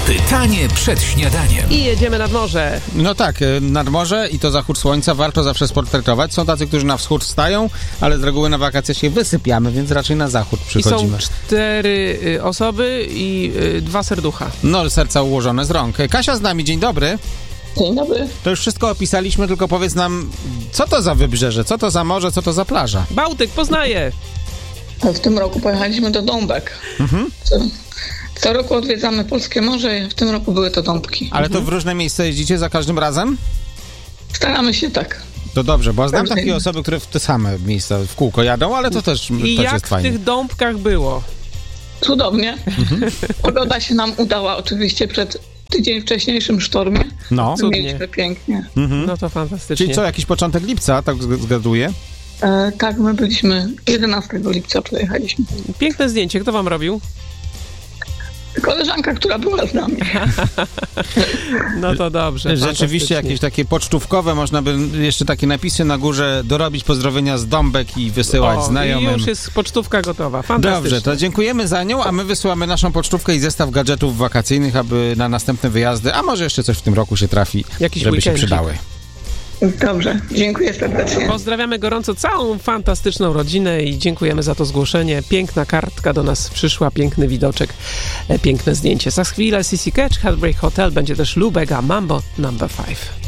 Pytanie przed śniadaniem. I jedziemy nad morze. No tak, nad morze i to zachód słońca warto zawsze sportretować. Są tacy, którzy na wschód wstają, ale z reguły na wakacje się wysypiamy, więc raczej na zachód przychodzimy. I są 4 osoby i 2 serducha. No, serca ułożone z rąk. Kasia z nami, dzień dobry. Dzień dobry. To już wszystko opisaliśmy, tylko powiedz nam, co to za wybrzeże, co to za morze, co to za plaża? Bałtyk, Poznaję. W tym roku pojechaliśmy do Dąbek. Co roku odwiedzamy Polskie Morze i w tym roku były to Dąbki. Ale to w różne miejsca jeździcie za każdym razem? Staramy się tak. To dobrze, bo znam takie osoby, które w te same miejsca w kółko jadą, ale to też I jest jak w fajnie. tych Dąbkach było? Cudownie. Pogoda się nam udała oczywiście przed tydzień wcześniejszym sztormie. No. Cudnie. Mieliśmy pięknie. No to fantastycznie. Czyli co, jakiś początek lipca, tak zgaduję? Tak, my byliśmy 11 lipca przyjechaliśmy. Piękne zdjęcie. Kto wam robił? Koleżanka, która była z nami. No to dobrze. Rzeczywiście jakieś takie pocztówkowe, można by jeszcze takie napisy na górze dorobić pozdrowienia z Dąbek i wysyłać znajomym. I już jest pocztówka gotowa. Fantastycznie. Dobrze, to dziękujemy za nią, a my wysyłamy naszą pocztówkę i zestaw gadżetów wakacyjnych, aby na następne wyjazdy, a może jeszcze coś w tym roku się trafi, Jakiś żeby się weekendzik. przydały. Dobrze, dziękuję serdecznie. Pozdrawiamy gorąco całą fantastyczną rodzinę i dziękujemy za to zgłoszenie. Piękna kartka do nas przyszła, piękny widoczek, piękne zdjęcie. Za chwilę CC Catch, Heartbreak Hotel, będzie też Lubega Mambo No. 5.